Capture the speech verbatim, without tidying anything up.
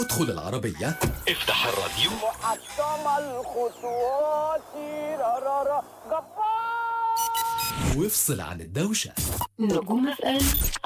ادخل العربية، افتح الراديو، محطم الخطوات رارارا جبار. وافصل عن الدوشة. نجوم اف ام